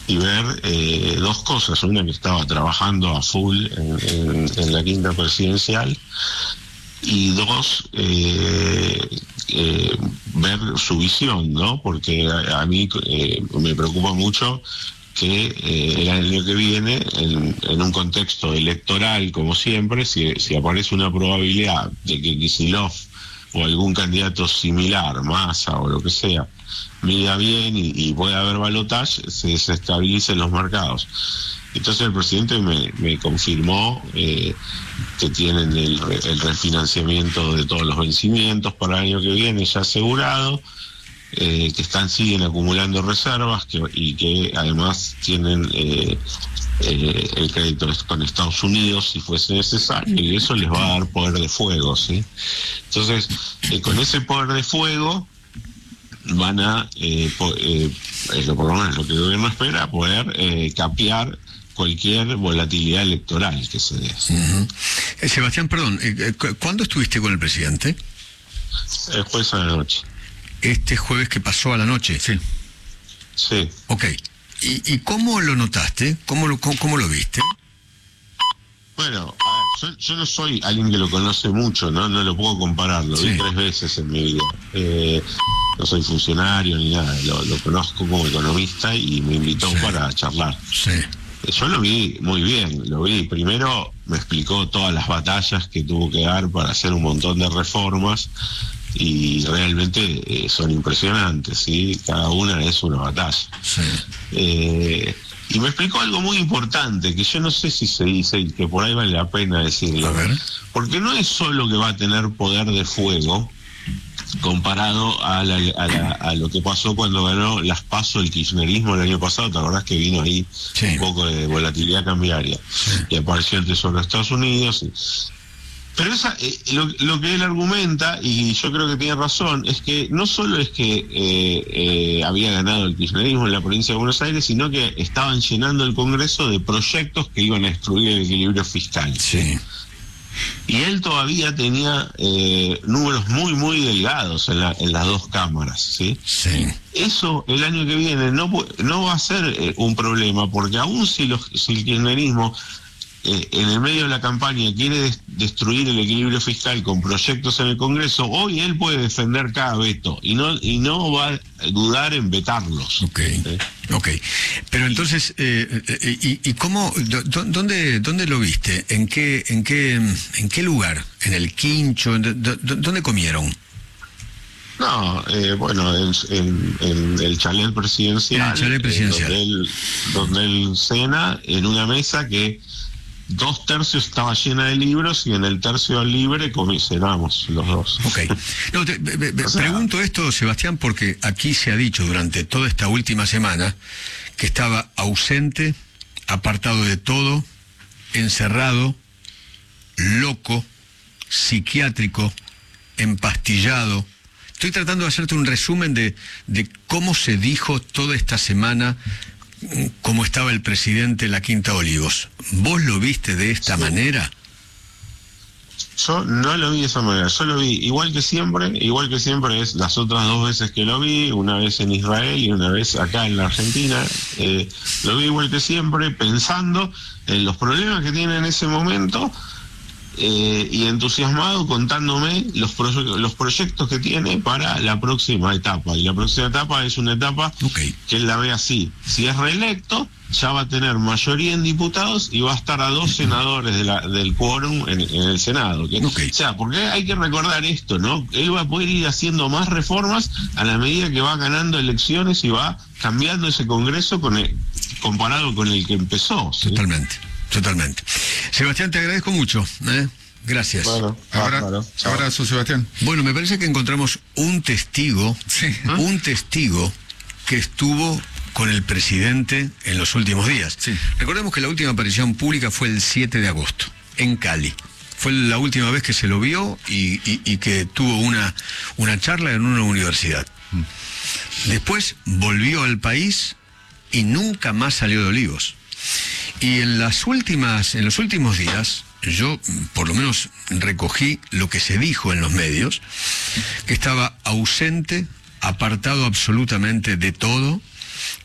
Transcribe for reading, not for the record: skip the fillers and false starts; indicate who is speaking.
Speaker 1: y ver dos cosas. Una, que estaba trabajando a full en la quinta presidencial, y dos, ver su visión, ¿no? Porque a mí me preocupa mucho que el año que viene, en un contexto electoral como siempre, si aparece una probabilidad de que Kicillof o algún candidato similar, Massa o lo que sea, mida bien y pueda haber balotaje, se desestabilicen los mercados. Entonces el presidente me confirmó que tienen el refinanciamiento de todos los vencimientos para el año que viene ya asegurado, que siguen acumulando reservas y que además tienen el crédito con Estados Unidos si fuese necesario, y eso les va a dar poder de fuego, ¿sí? Entonces, con ese poder de fuego van a, por lo menos lo que el gobierno espera, poder capear cualquier volatilidad electoral que se dé.
Speaker 2: Sebastián, perdón, ¿cuándo estuviste con el presidente?
Speaker 1: El jueves a la noche.
Speaker 2: Este jueves que pasó a la noche.
Speaker 1: Sí. Sí.
Speaker 2: Ok. ¿Y cómo lo notaste? ¿Cómo lo viste?
Speaker 1: Bueno, a ver, yo no soy alguien que lo conoce mucho, no lo puedo comparar, lo vi 3 veces en mi vida. No soy funcionario ni nada, lo conozco como economista y me invitó para charlar.
Speaker 2: Sí.
Speaker 1: Yo lo vi muy bien, primero me explicó todas las batallas que tuvo que dar para hacer un montón de reformas, y realmente son impresionantes, ¿sí? Cada una es una batalla.
Speaker 2: Sí.
Speaker 1: Y me explicó algo muy importante, que yo no sé si se dice y que por ahí vale la pena decirlo.
Speaker 2: A ver.
Speaker 1: Porque no es solo que va a tener poder de fuego comparado a lo que pasó cuando ganó las PASO el kirchnerismo el año pasado. ¿Te acordás que vino ahí un poco de volatilidad cambiaria? Y apareció el Tesoro de Estados Unidos. Pero lo que él argumenta, y yo creo que tiene razón, es que no solo es que había ganado el kirchnerismo en la provincia de Buenos Aires, sino que estaban llenando el Congreso de proyectos que iban a destruir el equilibrio fiscal.
Speaker 2: Sí.
Speaker 1: Y él todavía tenía números muy, muy delgados en las dos cámaras, ¿sí?
Speaker 2: Sí.
Speaker 1: Eso el año que viene no va a ser un problema, porque aún si el kirchnerismo en el medio de la campaña quiere destruir el equilibrio fiscal con proyectos en el Congreso, hoy él puede defender cada veto y no va a dudar en vetarlos.
Speaker 2: Ok. Pero entonces, ¿y cómo, dónde lo viste? ¿En qué lugar? ¿En el Quincho? ¿Dónde comieron?
Speaker 1: No, bueno, en el chalet presidencial.
Speaker 2: En el chalet presidencial.
Speaker 1: Donde él cena en una mesa que 2 tercios estaba llena de libros, y en el tercio libre cenamos los dos.
Speaker 2: Ok. No, pregunto esto, Sebastián, porque aquí se ha dicho durante toda esta última semana que estaba ausente, apartado de todo, encerrado, loco, psiquiátrico, empastillado. Estoy tratando de hacerte un resumen de cómo se dijo toda esta semana cómo estaba el presidente en la Quinta Olivos. ¿Vos lo viste de esta manera?
Speaker 1: Yo no lo vi de esa manera, yo lo vi igual que siempre es las otras 2 veces que lo vi, una vez en Israel y una vez acá en la Argentina. Lo vi igual que siempre, pensando en los problemas que tiene en ese momento, y entusiasmado contándome los proyectos que tiene para la próxima etapa. Y la próxima etapa es una etapa que él la ve así: si es reelecto, ya va a tener mayoría en diputados y va a estar a 2 senadores del quórum en el Senado. O sea, porque hay que recordar esto, ¿no? Él va a poder ir haciendo más reformas a la medida que va ganando elecciones y va cambiando ese Congreso comparado con el que empezó, ¿sí?
Speaker 2: Totalmente. Sebastián, te agradezco mucho. Gracias.
Speaker 1: Bueno,
Speaker 3: abrazo, Sebastián.
Speaker 2: Bueno, me parece que encontramos un testigo que estuvo con el presidente en los últimos días.
Speaker 3: Sí.
Speaker 2: Recordemos que la última aparición pública fue el 7 de agosto, en Cali. Fue la última vez que se lo vio y que tuvo una charla en una universidad. Después volvió al país y nunca más salió de Olivos. Y en los últimos días, yo por lo menos recogí lo que se dijo en los medios, que estaba ausente, apartado absolutamente de todo,